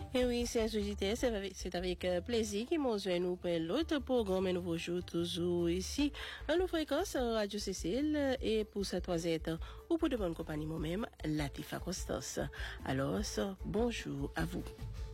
Et oui, chers auditeurs, c'est avec plaisir qu'ils m'ont joint nous pour l'autre programme Un Nouveau Jour, toujours ici, à nos fréquences Radio Cécile, et pour cette troisième temps, ou pour de bonne compagnie moi-même, Latifa Costas. Alors, bonjour à vous.